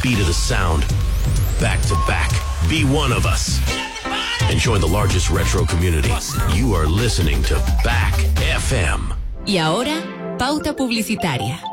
beat of the sound. Back to back. Be one of us. And join the largest retro community. You are listening to Back FM. Y ahora, pauta publicitaria.